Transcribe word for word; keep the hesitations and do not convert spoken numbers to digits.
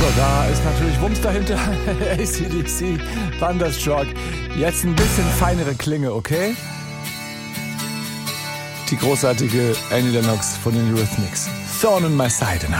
So, da ist natürlich Wumms dahinter. A C D C, Thunderstruck. Jetzt ein bisschen feinere Klinge, okay? Die großartige Annie Lennox von den Eurythmics. Thorn in my side.